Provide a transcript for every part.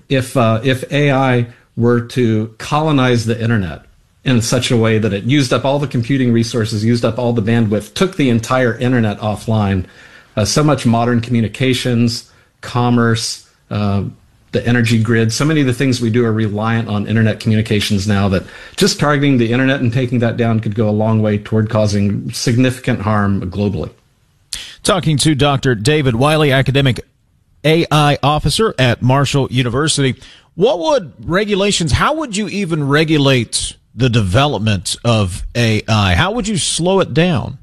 if AI were to colonize the internet in such a way that it used up all the computing resources, used up all the bandwidth, took the entire internet offline, so much modern communications, commerce, the energy grid, so many of the things we do are reliant on internet communications now that just targeting the internet and taking that down could go a long way toward causing significant harm globally. Talking to Dr. David Wiley, academic AI officer at Marshall University. What would regulations, how would you even regulate the development of AI? How would you slow it down?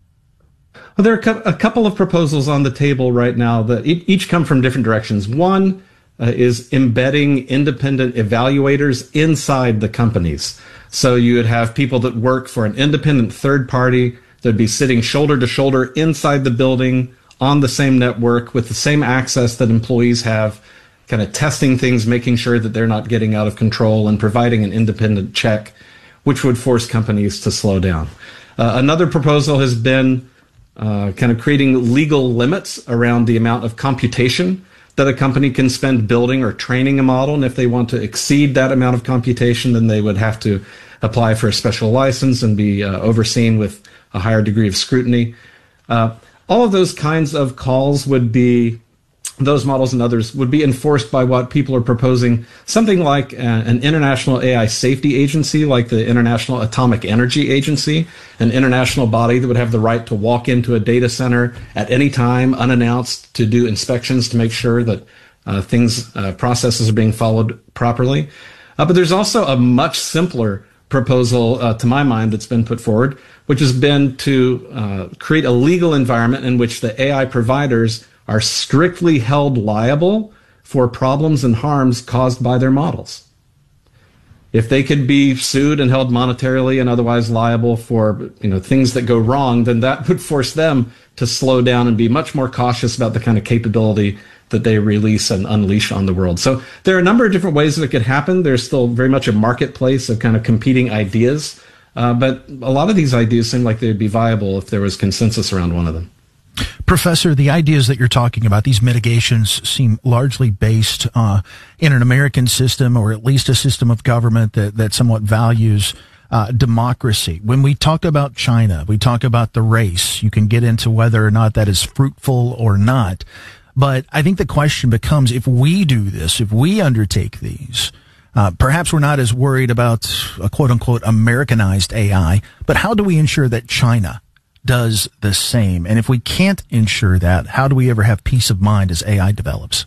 Well, there are a couple of proposals on the table right now that each come from different directions. One is embedding independent evaluators inside the companies. So you would have people that work for an independent third party that would be sitting shoulder to shoulder inside the building on the same network with the same access that employees have, kind of testing things, making sure that they're not getting out of control and providing an independent check, which would force companies to slow down. Another proposal has been kind of creating legal limits around the amount of computation that a company can spend building or training a model. And if they want to exceed that amount of computation, then they would have to apply for a special license and be overseen with a higher degree of scrutiny. All of those kinds of calls would be, those models and others would be enforced by what people are proposing, something like an international AI safety agency, like the International Atomic Energy Agency, an international body that would have the right to walk into a data center at any time, unannounced, to do inspections to make sure that processes are being followed properly. But there's also a much simpler proposal, to my mind, that's been put forward, which has been to create a legal environment in which the AI providers are strictly held liable for problems and harms caused by their models. If they could be sued and held monetarily and otherwise liable for things that go wrong, then that would force them to slow down and be much more cautious about the kind of capability that they release and unleash on the world. So there are a number of different ways that it could happen. There's still very much a marketplace of kind of competing ideas, but a lot of these ideas seem like they'd be viable if there was consensus around one of them. Professor, the ideas that you're talking about, these mitigations seem largely based in an American system, or at least a system of government that somewhat values democracy. When we talk about China, we talk about the race. You can get into whether or not that is fruitful or not. But I think the question becomes, if we do this, if we undertake these, perhaps we're not as worried about a quote-unquote Americanized AI, but how do we ensure that China does the same? And if we can't ensure that, how do we ever have peace of mind as AI develops?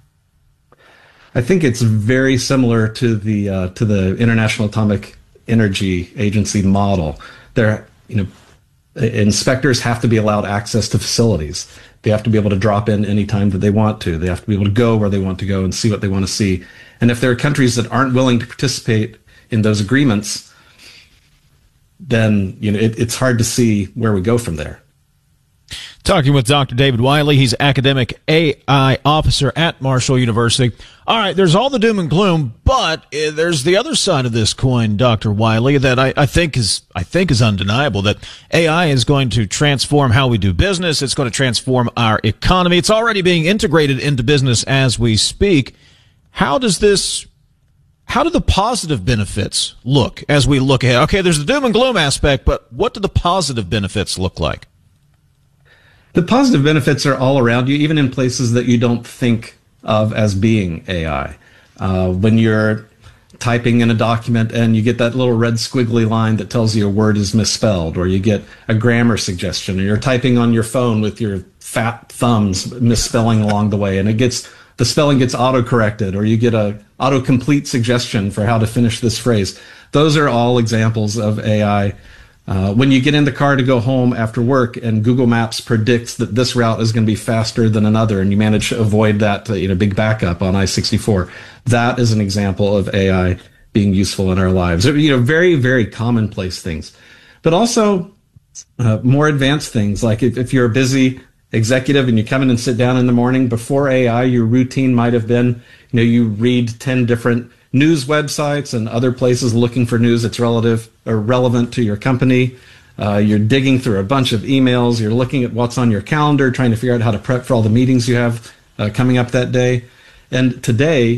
I think it's very similar to the International Atomic Energy Agency model. There, inspectors have to be allowed access to facilities. They have to be able to drop in any time that they want to. They have to be able to go where they want to go and see what they want to see. And if there are countries that aren't willing to participate in those agreements, then it's hard to see where we go from there. Talking with Dr. David Wiley. He's academic AI officer at Marshall University. All right, there's all the doom and gloom, but there's the other side of this coin, Dr. Wiley, that I think is undeniable, that AI is going to transform how we do business. It's going to transform our economy. It's already being integrated into business as we speak. How do the positive benefits look as we look ahead? Okay, there's the doom and gloom aspect, but what do the positive benefits look like? The positive benefits are all around you, even in places that you don't think of as being AI. When you're typing in a document and you get that little red squiggly line that tells you a word is misspelled, or you get a grammar suggestion, or you're typing on your phone with your fat thumbs misspelling along the way, and the spelling gets auto-corrected, or you get a autocomplete suggestion for how to finish this phrase. Those are all examples of AI. When you get in the car to go home after work and Google Maps predicts that this route is going to be faster than another, and you manage to avoid that big backup on I-64, that is an example of AI being useful in our lives. Very, very commonplace things. But also more advanced things, like if you're a busy executive and you come in and sit down in the morning, before AI, your routine might have been, you read 10 different news websites and other places looking for news that's relevant to your company. You're digging through a bunch of emails. You're looking at what's on your calendar, trying to figure out how to prep for all the meetings you have coming up that day. And today,